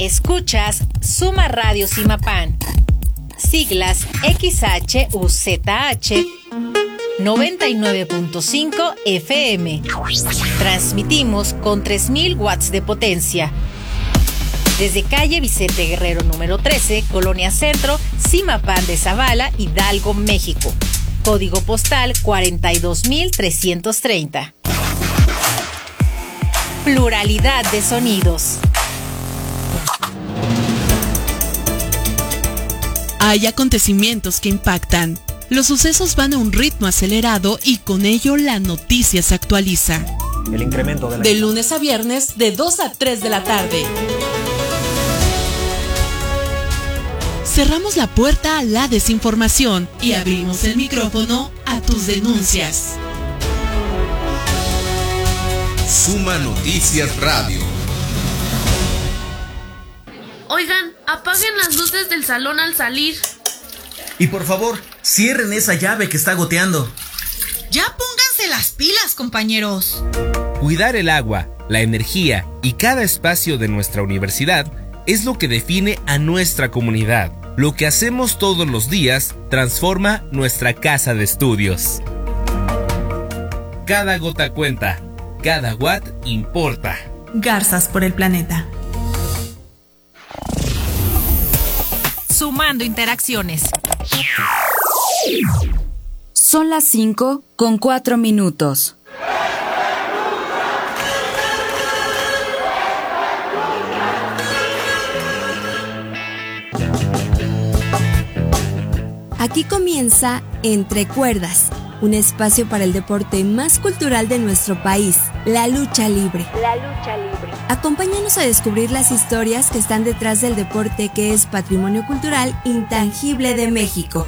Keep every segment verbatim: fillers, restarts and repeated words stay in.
Escuchas Suma Radio Zimapán, siglas X H U Z H noventa y nueve punto cinco F M. Transmitimos con tres mil watts de potencia. Desde calle Vicente Guerrero número trece, Colonia Centro, Zimapán de Zavala, Hidalgo, México. Código postal cuarenta y dos mil trescientos treinta. Pluralidad de sonidos. Hay acontecimientos que impactan. Los sucesos van a un ritmo acelerado y con ello la noticia se actualiza. El incremento de la... De lunes a viernes, de dos a tres de la tarde. Cerramos la puerta a la desinformación y abrimos el micrófono a tus denuncias. Suma Noticias Radio. Oigan, apaguen las luces del salón al salir. Y por favor, cierren esa llave que está goteando. Ya pónganse las pilas, compañeros. Cuidar el agua, la energía y cada espacio de nuestra universidad es lo que define a nuestra comunidad. Lo que hacemos todos los días transforma nuestra casa de estudios. Cada gota cuenta, cada watt importa. Garzas por el planeta. Sumando interacciones. Son las cinco con cuatro minutos. Aquí comienza Entre Cuerdas, un espacio para el deporte más cultural de nuestro país, la lucha libre. La lucha libre. Acompáñanos a descubrir las historias que están detrás del deporte que es patrimonio cultural intangible de México.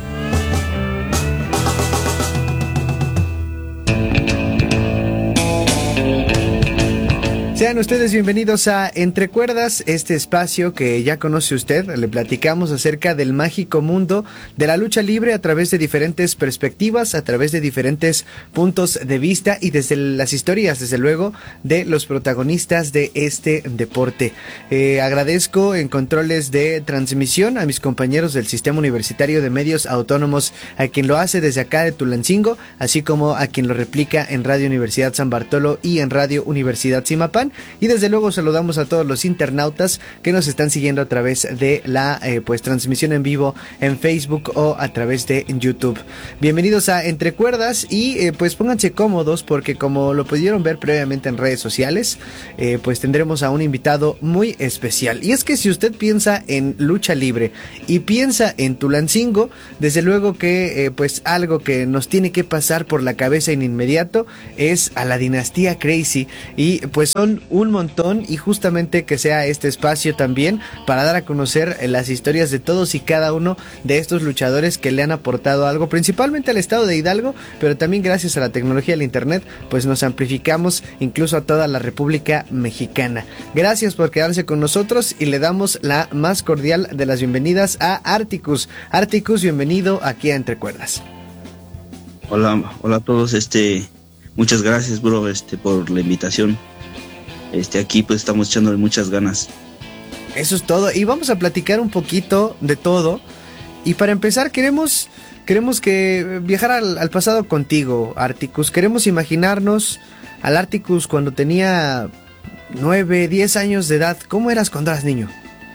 Sean ustedes bienvenidos a Entre Cuerdas, este espacio que ya conoce usted. Le platicamos acerca del mágico mundo de la lucha libre a través de diferentes perspectivas, a través de diferentes puntos de vista y desde las historias, desde luego, de los protagonistas de este deporte. Eh, agradezco en controles de transmisión a mis compañeros del Sistema Universitario de Medios Autónomos, a quien lo hace desde acá de Tulancingo, así como a quien lo replica en Radio Universidad San Bartolo y en Radio Universidad Zimapán. Y desde luego saludamos a todos los internautas que nos están siguiendo a través de la eh, pues transmisión en vivo en Facebook o a través de YouTube. Bienvenidos a Entre Cuerdas y eh, pues pónganse cómodos porque como lo pudieron ver previamente en redes sociales, eh, pues tendremos a un invitado muy especial. Y es que si usted piensa en lucha libre y piensa en Tulancingo, desde luego que eh, pues algo que nos tiene que pasar por la cabeza en inmediato es a la dinastía Crazy y pues son un montón y justamente que sea este espacio también para dar a conocer las historias de todos y cada uno de estos luchadores que le han aportado algo, principalmente al estado de Hidalgo, pero también gracias a la tecnología del internet, pues nos amplificamos incluso a toda la República Mexicana. Gracias por quedarse con nosotros y le damos la más cordial de las bienvenidas a Articus. Articus, bienvenido aquí a Entre Cuerdas. Hola, hola a todos, este, muchas gracias, bro, este, por la invitación. Este, aquí pues estamos echándole muchas ganas. Eso es todo, y vamos a platicar un poquito de todo. Y para empezar queremos, queremos que viajar al, al pasado contigo, Articus. Queremos imaginarnos al Articus cuando tenía nueve, diez años de edad. ¿Cómo eras cuando eras niño?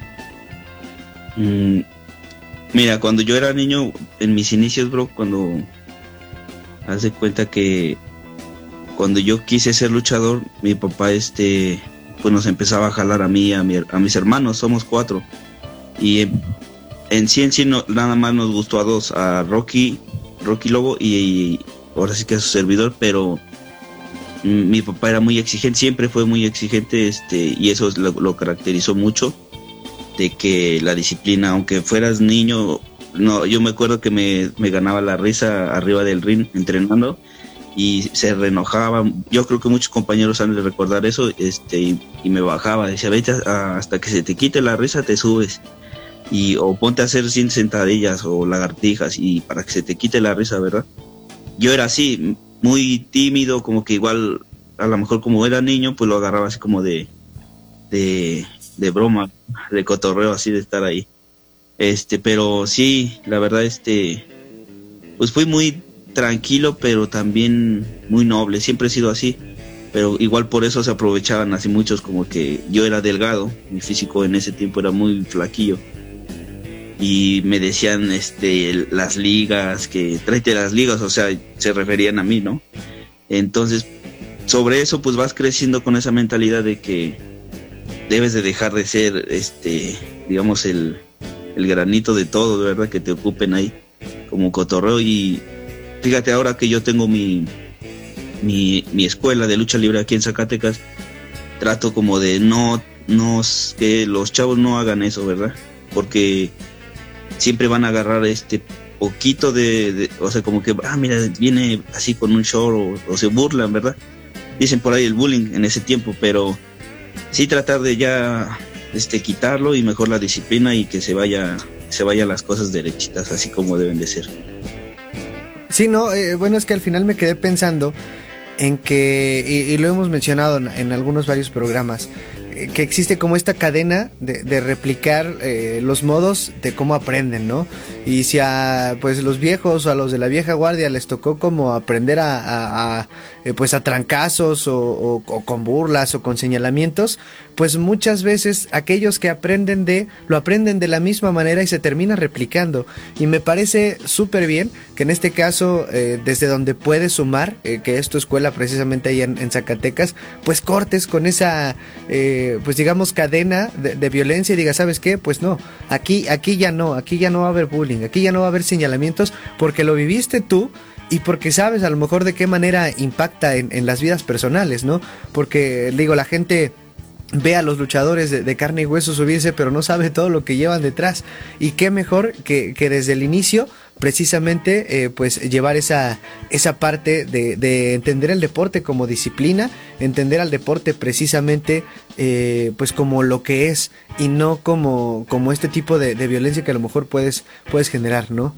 Mm, mira, cuando yo era niño, en mis inicios, bro, cuando haz de cuenta que cuando yo quise ser luchador, mi papá este pues nos empezaba a jalar a mí, a, mi, a mis hermanos, somos cuatro. Y en, en sí en sí no, nada más nos gustó a dos, a Rocky, Rocky Lobo y, y ahora sí que a su servidor, pero mi papá era muy exigente, siempre fue muy exigente, este, y eso lo, lo caracterizó mucho, de que la disciplina, aunque fueras niño, no, yo me acuerdo que me, me ganaba la risa arriba del ring entrenando, y se reenojaba. Yo creo que muchos compañeros han de recordar eso, este, y, y me bajaba, decía, vete a, hasta que se te quite la risa te subes, y o ponte a hacer cien sentadillas o lagartijas, y para que se te quite la risa, ¿verdad? Yo era así, muy tímido, como que igual, a lo mejor como era niño, pues lo agarraba así como de, de, de broma, de cotorreo, así de estar ahí. Este, pero sí, la verdad, este, pues fui muy tranquilo, pero también muy noble, siempre he sido así, pero igual por eso se aprovechaban así muchos, como que yo era delgado, mi físico en ese tiempo era muy flaquillo, y me decían, este, las ligas, que tráete las ligas, o sea, se referían a mí, ¿no? Entonces, sobre eso, pues vas creciendo con esa mentalidad de que debes de dejar de ser, este, digamos, el, el granito de todo, de verdad, que te ocupen ahí como cotorreo. Y fíjate, ahora que yo tengo mi, mi, mi escuela de lucha libre aquí en Zacatecas, trato como de no, no, que los chavos no hagan eso, ¿verdad? Porque siempre van a agarrar este poquito de, de o sea, como que, ah, mira, viene así con un short, o, o se burlan, ¿verdad? Dicen por ahí el bullying en ese tiempo, pero sí tratar de ya este quitarlo, y mejor la disciplina, y que se vaya se vayan las cosas derechitas, así como deben de ser. Sí, no, eh, bueno, es que al final me quedé pensando en que, y, y lo hemos mencionado en, en algunos varios programas, eh, que existe como esta cadena de, de replicar eh, los modos de cómo aprenden, ¿no? Y si a pues los viejos o a los de la vieja guardia les tocó como aprender a, a, a eh, pues a trancazos o, o, o con burlas o con señalamientos, pues muchas veces aquellos que aprenden de, lo aprenden de la misma manera y se termina replicando. Y me parece súper bien que en este caso, eh, desde donde puedes sumar, eh, que es tu escuela precisamente ahí en, en Zacatecas, pues cortes con esa, eh, pues digamos, cadena de, de violencia y digas, ¿sabes qué? Pues no, aquí, aquí ya no, aquí ya no va a haber bullying, aquí ya no va a haber señalamientos, porque lo viviste tú, y porque sabes a lo mejor de qué manera impacta en, en las vidas personales, ¿no? Porque, digo, la gente ve a los luchadores de, de carne y hueso subirse, pero no sabe todo lo que llevan detrás. Y qué mejor que, que desde el inicio, precisamente, eh, pues llevar esa, esa parte de, de entender el deporte como disciplina, entender al deporte precisamente eh, pues como lo que es, y no como, como este tipo de, de violencia que a lo mejor puedes, puedes generar, ¿no?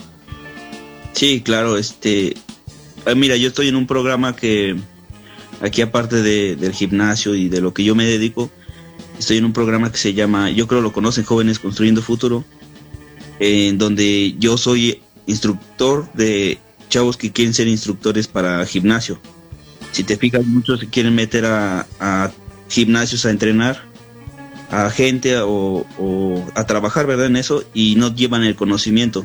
Sí, claro, este, mira, yo estoy en un programa que aquí, aparte de, del gimnasio y de lo que yo me dedico, estoy en un programa que se llama, yo creo lo conocen, Jóvenes Construyendo Futuro, en donde yo soy instructor de chavos que quieren ser instructores para gimnasio. Si te fijas, muchos se quieren meter a, a gimnasios a entrenar a gente o, o a trabajar, ¿verdad?, en eso, y no llevan el conocimiento.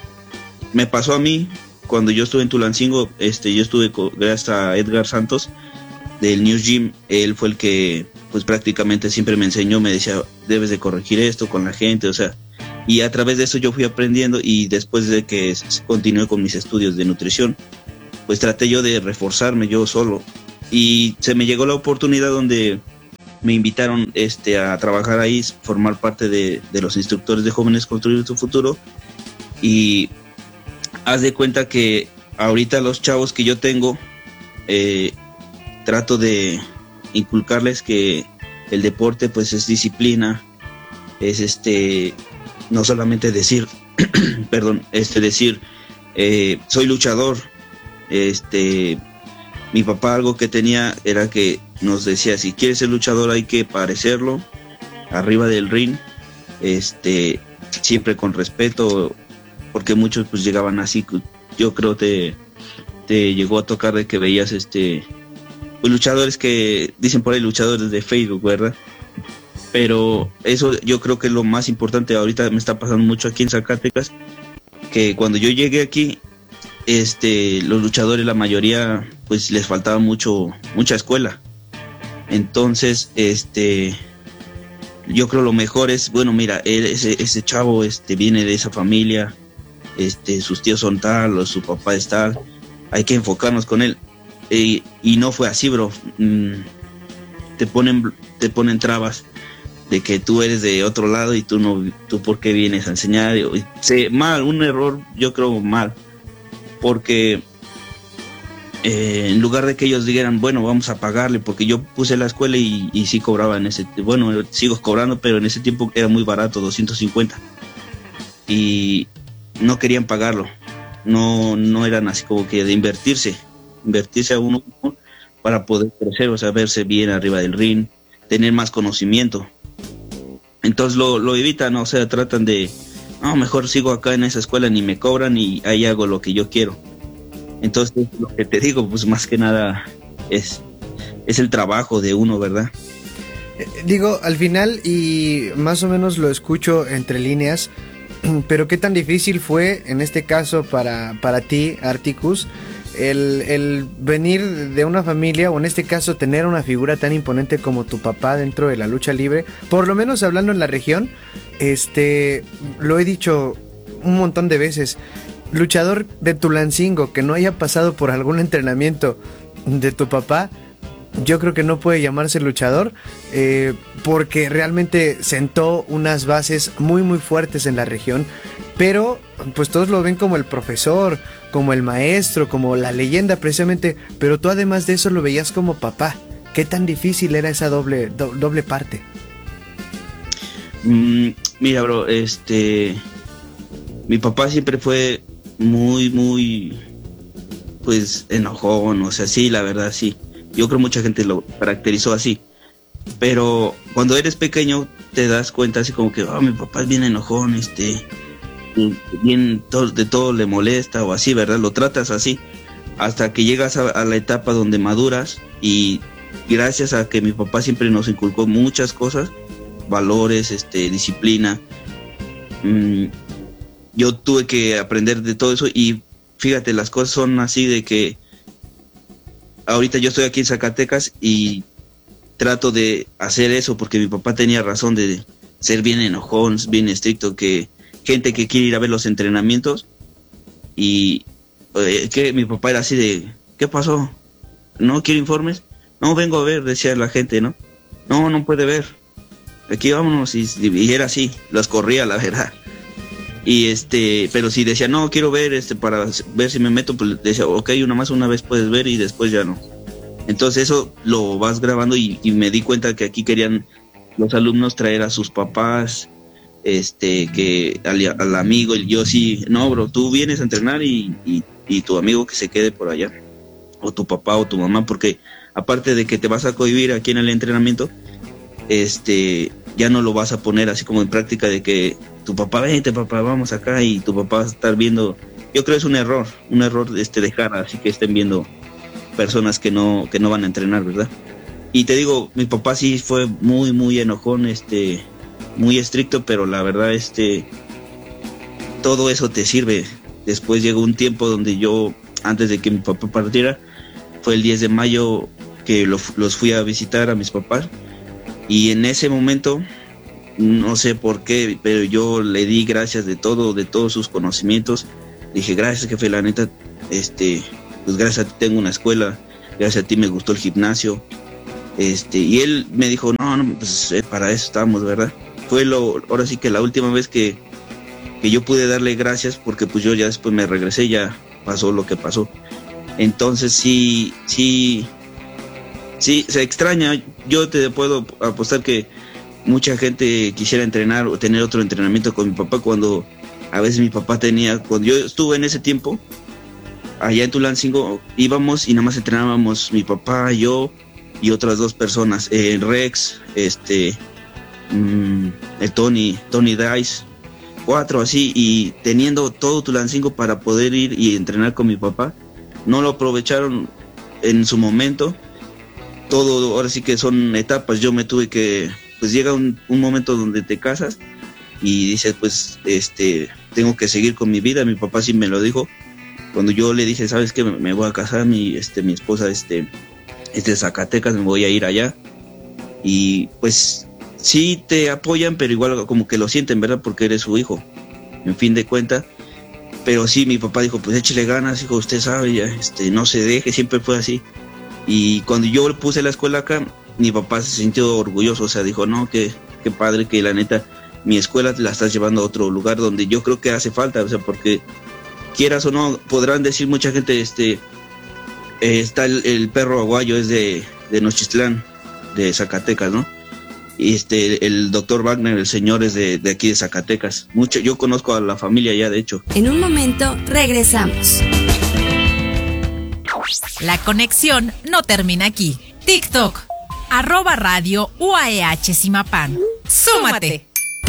Me pasó a mí cuando yo estuve en Tulancingo, este, yo estuve con, gracias a Edgar Santos del New Gym. Él fue el que pues prácticamente siempre me enseñó, me decía, debes de corregir esto con la gente, o sea, y a través de eso yo fui aprendiendo, y después de que continué con mis estudios de nutrición, pues traté yo de reforzarme yo solo, y se me llegó la oportunidad donde me invitaron este, a trabajar ahí, formar parte de, de los instructores de Jóvenes Construyendo tu Futuro. Y haz de cuenta que ahorita los chavos que yo tengo, eh, trato de inculcarles que el deporte pues es disciplina, es este, no solamente decir, perdón, este decir, eh, soy luchador. Este, mi papá algo que tenía era que nos decía, si quieres ser luchador hay que parecerlo, arriba del ring, este, siempre con respeto, porque muchos pues llegaban así. Yo creo te, te llegó a tocar de que veías este pues, luchadores que dicen por ahí luchadores de Facebook, ¿verdad? Pero eso yo creo que es lo más importante. Ahorita me está pasando mucho aquí en Zacatecas, que cuando yo llegué aquí, este los luchadores, la mayoría pues les faltaba mucho mucha escuela. Entonces este yo creo lo mejor es, bueno, mira, él, ese, ese chavo este viene de esa familia, este sus tíos son tal, o su papá es tal, hay que enfocarnos con él. E, y no fue así, bro. Mm, te ponen te ponen trabas de que tú eres de otro lado y tú no, tú por qué vienes a enseñar. Y, sí, mal, un error, yo creo mal, porque eh, en lugar de que ellos dijeran, bueno, vamos a pagarle, porque yo puse la escuela y, y sí cobraba en ese, bueno, sigo cobrando, pero en ese tiempo era muy barato, doscientos cincuenta, y no querían pagarlo, no, no eran así como que de invertirse, invertirse a uno para poder crecer, o sea, verse bien arriba del ring, tener más conocimiento. Entonces lo, lo evitan, o sea, tratan de, no, mejor sigo acá en esa escuela, ni me cobran y ahí hago lo que yo quiero. Entonces, lo que te digo, pues más que nada es, es el trabajo de uno, ¿verdad? Eh, digo, al final, y más o menos lo escucho entre líneas, pero qué tan difícil fue, en este caso, para, para ti, Articus, el, el venir de una familia, o en este caso tener una figura tan imponente como tu papá dentro de la lucha libre, por lo menos hablando en la región. Este, lo he dicho un montón de veces, luchador de Tulancingo que no haya pasado por algún entrenamiento de tu papá, yo creo que no puede llamarse luchador, eh, porque realmente sentó unas bases muy muy fuertes en la región, pero pues todos lo ven como el profesor, como el maestro, como la leyenda precisamente, pero tú además de eso lo veías como papá. ¿Qué tan difícil era esa doble, do, doble parte? Mm, mira, bro, este, mi papá siempre fue muy, muy, pues, enojón, o sea, sí, la verdad, sí. Yo creo mucha gente lo caracterizó así. Pero cuando eres pequeño te das cuenta así como que, oh, mi papá es bien enojón, este, bien, todo, de todo le molesta o así, ¿verdad? Lo tratas así. Hasta que llegas a, a la etapa donde maduras y gracias a que mi papá siempre nos inculcó muchas cosas, valores, este, disciplina, mmm, yo tuve que aprender de todo eso y fíjate, las cosas son así de que ahorita yo estoy aquí en Zacatecas y trato de hacer eso porque mi papá tenía razón de ser bien enojón, bien estricto, que gente que quiere ir a ver los entrenamientos y eh, que mi papá era así de, ¿qué pasó? ¿No quiere informes? No, vengo a ver, decía la gente, ¿no? No, no puede ver. Aquí vámonos y, y era así, los corría, la verdad. Y este, pero si decía, no, quiero ver, este, para ver si me meto, pues decía, ok, una más una vez puedes ver y después ya no. Entonces eso lo vas grabando y, y me di cuenta que aquí querían los alumnos traer a sus papás, este, que al, al amigo, y yo sí, no, bro, tú vienes a entrenar y, y, y tu amigo que se quede por allá, o tu papá o tu mamá, porque aparte de que te vas a cohibir aquí en el entrenamiento, este, ya no lo vas a poner así como en práctica de que tu papá, vente papá, vamos acá, y tu papá va a estar viendo. Yo creo que es un error, un error este dejar así que estén viendo personas que no, que no van a entrenar, ¿verdad? Y te digo, mi papá sí fue muy, muy enojón, este, muy estricto, pero la verdad, este, todo eso te sirve. Después llegó un tiempo donde yo, antes de que mi papá partiera, fue el diez de mayo que lo, los fui a visitar a mis papás, y en ese momento, no sé por qué, pero yo le di gracias de todo, de todos sus conocimientos. Dije, gracias, jefe, la neta, este, pues gracias a ti tengo una escuela, gracias a ti me gustó el gimnasio. Este, y él me dijo, no, no, pues eh, para eso estamos, ¿verdad? Fue lo, ahora sí que la última vez que, que yo pude darle gracias, porque pues yo ya después me regresé, ya pasó lo que pasó. Entonces sí, sí, sí, se extraña. Yo te puedo apostar que mucha gente quisiera entrenar o tener otro entrenamiento con mi papá, cuando a veces mi papá tenía, cuando yo estuve en ese tiempo, allá en Tulancingo, íbamos y nada más entrenábamos mi papá, yo y otras dos personas, eh, Rex, este, mmm, el Tony, Tony Dice, cuatro así, y teniendo todo Tulancingo para poder ir y entrenar con mi papá, no lo aprovecharon en su momento. Todo, ahora sí que son etapas. Yo me tuve que, pues llega un, un momento donde te casas y dices, pues, este, tengo que seguir con mi vida. Mi papá sí me lo dijo. Cuando yo le dije, ¿sabes qué? Me, me voy a casar, mi, este, mi esposa, este, este de Zacatecas, me voy a ir allá. Y pues, sí te apoyan, pero igual como que lo sienten, ¿verdad? Porque eres su hijo, en fin de cuentas. Pero sí, mi papá dijo, pues échale ganas, hijo, usted sabe, ya, este, no se deje, siempre fue así. Y cuando yo puse la escuela acá, mi papá se sintió orgulloso, o sea, dijo, no, que qué padre que la neta, mi escuela la estás llevando a otro lugar donde yo creo que hace falta, o sea, porque quieras o no, podrán decir mucha gente, este, eh, está el, el perro aguayo, es de, de Nochistlán, de Zacatecas, ¿no? Y este, el doctor Wagner, el señor es de, de aquí de Zacatecas. Mucho, yo conozco a la familia ya, de hecho. En un momento regresamos. La conexión no termina aquí. TikTok, arroba radio U A E H Zimapán. ¡Súmate!